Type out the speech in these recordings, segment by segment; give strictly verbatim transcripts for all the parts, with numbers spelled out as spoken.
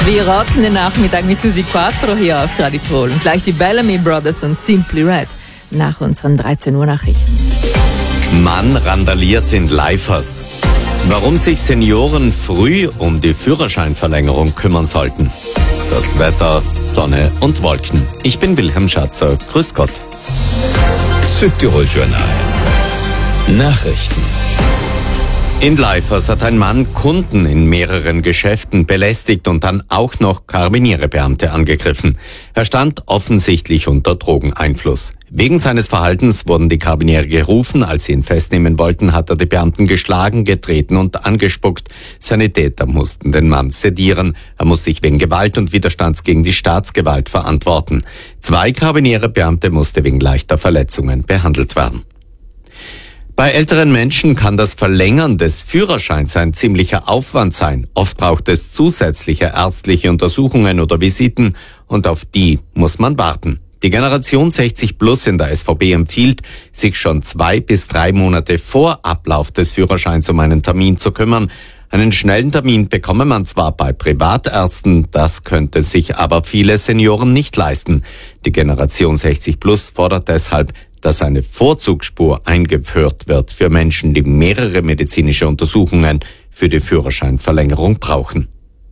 Wir rocken den Nachmittag mit Susi Quattro hier auf Radio Tirol. Und gleich die Bellamy Brothers und Simply Red nach unseren dreizehn Uhr Nachrichten. Mann randaliert in Leifers. Warum sich Senioren früh um die Führerscheinverlängerung kümmern sollten. Das Wetter, Sonne und Wolken. Ich bin Wilhelm Schatzer. Grüß Gott. Südtirol Journal. Nachrichten. In Leifers hat ein Mann Kunden in mehreren Geschäften belästigt und dann auch noch Karabinierebeamte angegriffen. Er stand offensichtlich unter Drogeneinfluss. Wegen seines Verhaltens wurden die Karabiniere gerufen. Als sie ihn festnehmen wollten, hat er die Beamten geschlagen, getreten und angespuckt. Seine Täter mussten den Mann sedieren. Er muss sich wegen Gewalt und Widerstands gegen die Staatsgewalt verantworten. Zwei Karabinierebeamte mussten wegen leichter Verletzungen behandelt werden. Bei älteren Menschen kann das Verlängern des Führerscheins ein ziemlicher Aufwand sein. Oft braucht es zusätzliche ärztliche Untersuchungen oder Visiten und auf die muss man warten. Die Generation sechzig plus in der S V B empfiehlt, sich schon zwei bis drei Monate vor Ablauf des Führerscheins um einen Termin zu kümmern. Einen schnellen Termin bekomme man zwar bei Privatärzten, das könnte sich aber viele Senioren nicht leisten. Die Generation sechzig plus fordert deshalb, dass eine Vorzugsspur eingeführt wird für Menschen, die mehrere medizinische Untersuchungen für die Führerscheinverlängerung brauchen.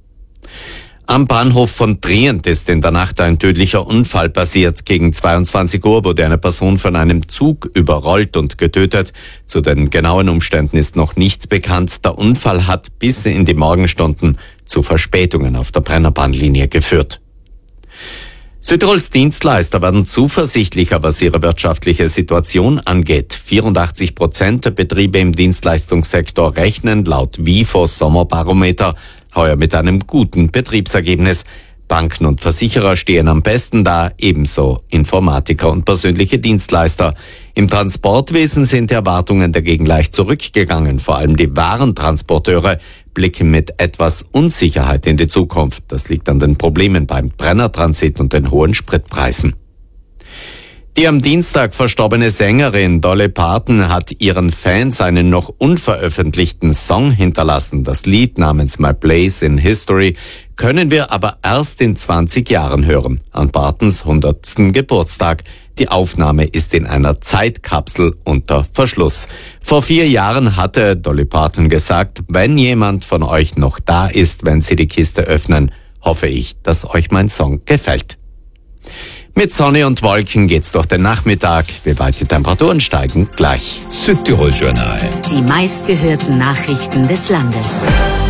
Am Bahnhof von Trient ist in der Nacht ein tödlicher Unfall passiert. Gegen zweiundzwanzig Uhr wurde eine Person von einem Zug überrollt und getötet. Zu den genauen Umständen ist noch nichts bekannt. Der Unfall hat bis in die Morgenstunden zu Verspätungen auf der Brennerbahnlinie geführt. Südtirols Dienstleister werden zuversichtlicher, was ihre wirtschaftliche Situation angeht. vierundachtzig Prozent der Betriebe im Dienstleistungssektor rechnen laut WIFO Sommerbarometer heuer mit einem guten Betriebsergebnis. Banken und Versicherer stehen am besten da, ebenso Informatiker und persönliche Dienstleister. Im Transportwesen sind die Erwartungen dagegen leicht zurückgegangen. Vor allem die Warentransporteure blicken mit etwas Unsicherheit in die Zukunft. Das liegt an den Problemen beim Brennertransit und den hohen Spritpreisen. Die am Dienstag verstorbene Sängerin Dolly Parton hat ihren Fans einen noch unveröffentlichten Song hinterlassen. Das Lied namens My Place in History können wir aber erst in zwanzig Jahren hören, an Partons hundertsten Geburtstag. Die Aufnahme ist in einer Zeitkapsel unter Verschluss. Vor vier Jahren hatte Dolly Parton gesagt, wenn jemand von euch noch da ist, wenn Sie die Kiste öffnen, hoffe ich, dass euch mein Song gefällt. Mit Sonne und Wolken geht's durch den Nachmittag. Wie weit die Temperaturen steigen, gleich. Südtirol Journal. Die meistgehörten Nachrichten des Landes.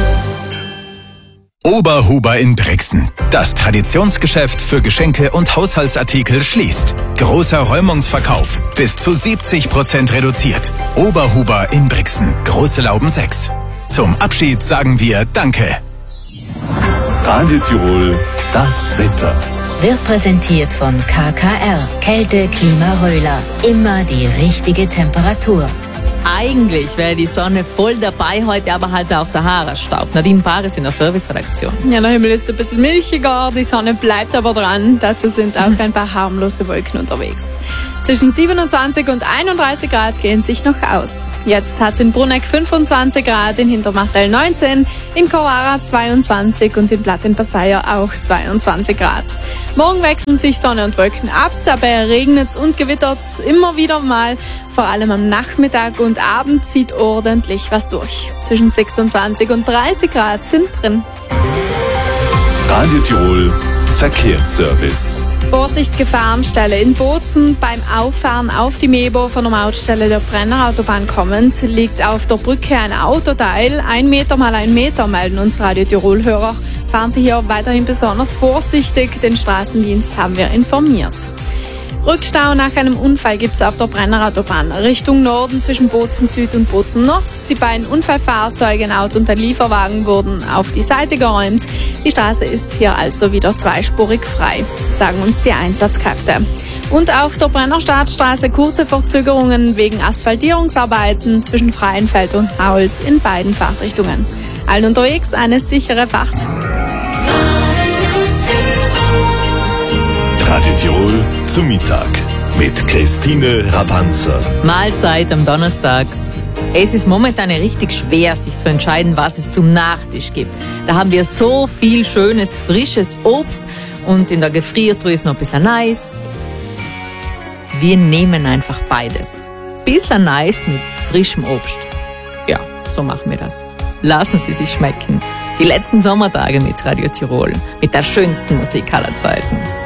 Oberhuber in Brixen. Das Traditionsgeschäft für Geschenke und Haushaltsartikel schließt. Großer Räumungsverkauf. Bis zu siebzig Prozent reduziert. Oberhuber in Brixen. Große Lauben sechs. Zum Abschied sagen wir Danke. Radio Tirol, das Wetter. Wird präsentiert von K K R. Kälte, Klima, Röhler. Immer die richtige Temperatur. Eigentlich wäre die Sonne voll dabei heute, aber halt auch Sahara-Staub. Nadine Paris in der Serviceredaktion. Ja, der Himmel ist ein bisschen milchiger, die Sonne bleibt aber dran. Dazu sind auch ein paar harmlose Wolken unterwegs. Zwischen siebenundzwanzig und einunddreißig Grad gehen sich noch aus. Jetzt hat es in Bruneck fünfundzwanzig Grad, in Hintermachtal neunzehn, in Kowara zweiundzwanzig und in Platt in Passaier auch zweiundzwanzig Grad. Morgen wechseln sich Sonne und Wolken ab, dabei regnet es und gewittert es immer wieder mal. Vor allem am Nachmittag und Abend zieht ordentlich was durch. Zwischen sechsundzwanzig und dreißig Grad sind drin. Radio Tirol, Verkehrsservice. Vorsicht, Gefahrenstelle in Bozen. Beim Auffahren auf die Mebo von der Mautstelle der Brennerautobahn kommend liegt auf der Brücke ein Autoteil. Ein Meter mal ein Meter, melden uns Radio Tirol-Hörer. Fahren Sie hier weiterhin besonders vorsichtig. Den Straßendienst haben wir informiert. Rückstau nach einem Unfall gibt es auf der Brennerautobahn Richtung Norden zwischen Bozen Süd und Bozen Nord. Die beiden Unfallfahrzeuge, ein Auto und ein Lieferwagen, wurden auf die Seite geräumt. Die Straße ist hier also wieder zweispurig frei, sagen uns die Einsatzkräfte. Und auf der Brennerstadtstraße kurze Verzögerungen wegen Asphaltierungsarbeiten zwischen Freienfeld und Hauls in beiden Fahrtrichtungen. Allen unterwegs eine sichere Fahrt. Radio Tirol zum Mittag mit Christine Rabanzer. Mahlzeit am Donnerstag. Es ist momentan richtig schwer, sich zu entscheiden, was es zum Nachtisch gibt. Da haben wir so viel schönes, frisches Obst und in der Gefriertruhe ist noch ein bisschen Eis. Wir nehmen einfach beides. Bisschen Eis mit frischem Obst. Ja, so machen wir das. Lassen Sie sich schmecken. Die letzten Sommertage mit Radio Tirol. Mit der schönsten Musik aller Zeiten.